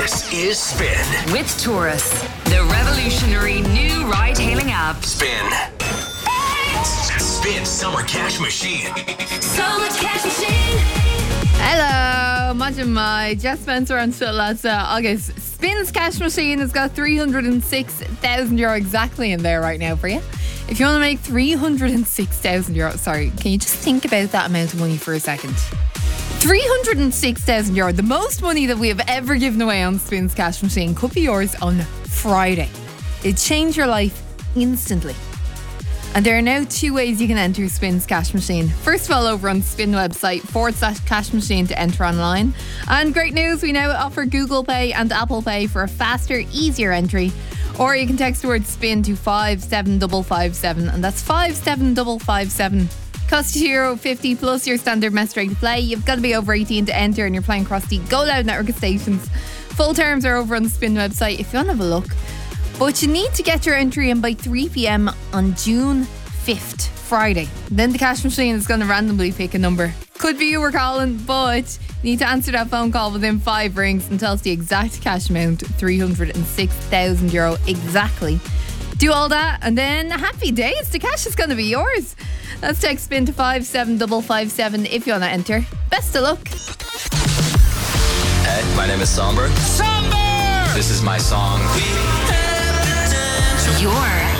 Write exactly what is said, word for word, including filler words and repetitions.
This is Spin with Taurus, the revolutionary new ride-hailing app. Spin. Spin Summer Cash Machine. Summer Cash Machine. Hello, imagine my Jess Spencer and still lads uh, August. Spin's cash machine has got three hundred six thousand euro exactly in there right now for you. If you want to make three hundred six thousand euro, sorry, can you just think about that amount of money for a second? three hundred six thousand euro, the most money that we have ever given away on Spin's cash machine, could be yours on Friday. It'd change your life instantly. And there are now two ways you can enter Spin's cash machine. First of all, over on the Spin website, forward slash cash machine to enter online. And great news, we now offer Google Pay and Apple Pay for a faster, easier entry. Or you can text the word SPIN to five seven five five seven, and that's five seven five five seven. Cost you two euro fifty plus your standard message rate to play. You've got to be over eighteen to enter, and you're playing across the Go Loud network of stations. Full terms are over on the Spin website if you want to have a look. But you need to get your entry in by three p.m. on June fifth, Friday. Then the cash machine is going to randomly pick a number. Could be you were calling, but you need to answer that phone call within five rings and tell us the exact cash amount, three hundred six thousand euro exactly. Do all that and then happy days, the cash is going to be yours. Let's text SPIN to five seven five five seven if you want to enter. Best of luck. Hey, my name is Somber. Somber! This is my song. Your